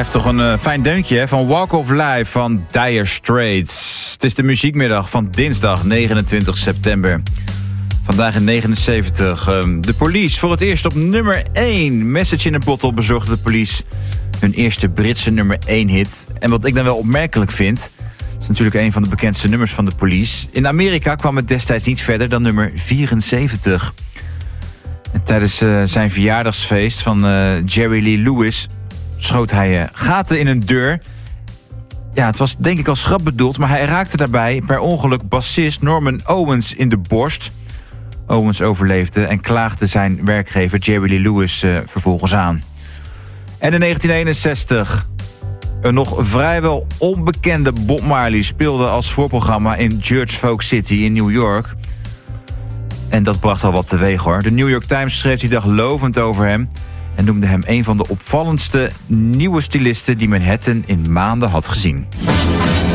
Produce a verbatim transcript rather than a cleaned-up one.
heeft toch een uh, fijn deuntje hè? Van Walk of Life van Dire Straits. Het is de muziekmiddag van dinsdag negenentwintig september. Vandaag in negenenzeventig. Um, de Police voor het eerst op nummer één. Message in a Bottle bezorgde de Police hun eerste Britse nummer één hit. En wat ik dan wel opmerkelijk vind, is natuurlijk een van de bekendste nummers van de Police. In Amerika kwam het destijds niet verder dan nummer vierenzeventig. En tijdens uh, zijn verjaardagsfeest van uh, Jerry Lee Lewis schoot hij uh, gaten in een deur. Ja, het was denk ik als grap bedoeld, maar hij raakte daarbij per ongeluk bassist Norman Owens in de borst. Owens overleefde en klaagde zijn werkgever Jerry Lee Lewis uh, vervolgens aan. En in negentien eenenzestig... een nog vrijwel onbekende Bob Marley speelde als voorprogramma in Church Folk City in New York. En dat bracht al wat teweeg hoor. De New York Times schreef die dag lovend over hem en noemde hem een van de opvallendste nieuwe stylisten die Manhattan in maanden had gezien.